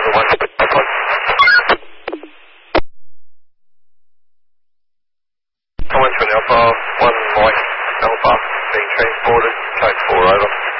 Alpha 1 Mike Alpha being transported, type 4 over.